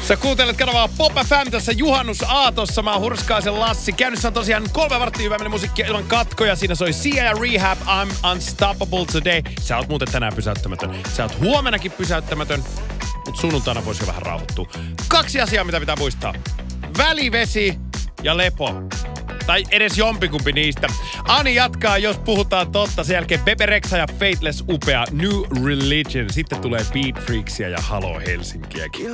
Sä kuuntelet kanavaa Pop FM tässä juhannusaatossa. Mä oon Hurskaisen Lassi. Käynnissä on tosiaan 3 varttia hyvää musiikkia ilman katkoja. Siinä soi Sia ja Rehab, I'm Unstoppable Today. Sä oot muuten tänään pysäyttämätön. Sä oot huomenakin pysäyttämätön, mut sunnuntaina voisi jo vähän rauhoittua. 2 asiaa, mitä pitää muistaa. Välivesi ja lepo. Tai edes jompikumpi niistä. Ani jatkaa, jos puhutaan totta. Sen jälkeen Bebe Rexha ja Faithless upea New Religion. Sitten tulee Beat Freaksia ja Halo Helsinkiäkin.